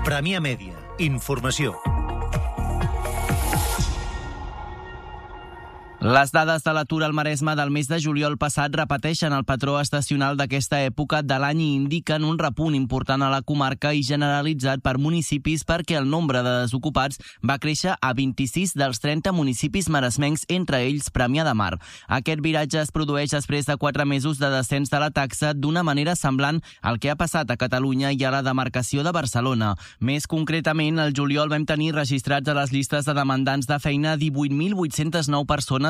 Premià Mèdia. Informació. Les dades de l'atur al Maresme del mes de juliol passat repeteixen el patró estacional d'aquesta època de l'any i indiquen un repunt important a la comarca i generalitzat per municipis perquè el nombre de desocupats va créixer a 26 dels 30 municipis maresmencs, entre ells Premià de Mar. Aquest viratge es produeix després de 4 mesos de descens de la taxa d'una manera semblant al que ha passat a Catalunya i a la demarcació de Barcelona. Més concretament, al juliol vam tenir registrats a les llistes de demandants de feina 18.809 persones,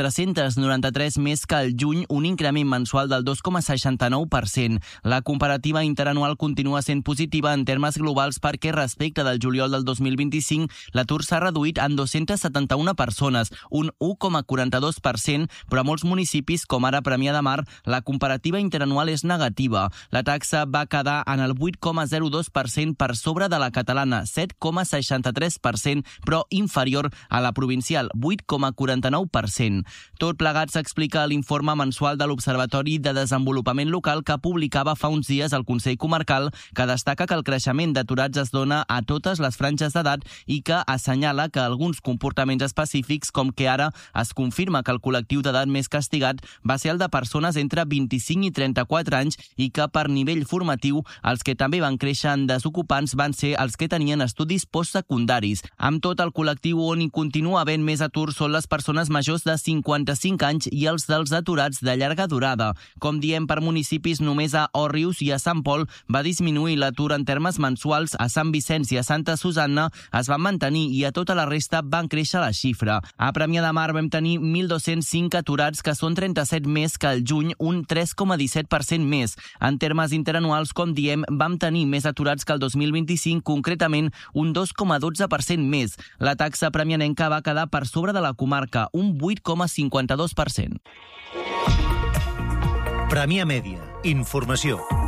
493 més que al juny, un increment mensual del 2,69%. La comparativa interanual continua sent positiva en termes globals perquè respecte del juliol del 2025 l'atur s'ha reduït en 271 persones, un 1,42%, però a molts municipis, com ara Premià de Mar, la comparativa interanual és negativa. La taxa va quedar en el 8,02% per sobre de la catalana, 7,63%, però inferior a la provincial, 8,49%. Tot plegat s'explica a l'informe mensual de l'Observatori de Desenvolupament Local que publicava fa uns dies el Consell Comarcal, que destaca que el creixement d'aturats es dona a totes les franges d'edat i que assenyala que alguns comportaments específics, com que ara es confirma que el col·lectiu d'edat més castigat va ser el de persones entre 25 i 34 anys i que per nivell formatiu els que també van créixer en desocupants van ser els que tenien estudis postsecundaris. Amb tot, el col·lectiu on hi continua havent més atur són les persones majors de 55 anys i els dels aturats de llarga durada. Com diem, per municipis, només a Òrrius i a Sant Pol va disminuir l'atur en termes mensuals, a Sant Vicenç i a Santa Susanna es van mantenir i a tota la resta van créixer la xifra. A Premià de Mar vam tenir 1.205 aturats, que són 37 més que al juny, un 3,17% més. En termes interanuals, com diem, vam tenir més aturats que el 2025, concretament un 2,12% més. La taxa premianenca va quedar per sobre de la comarca, un 8,52%. Premià Mèdia. Informació.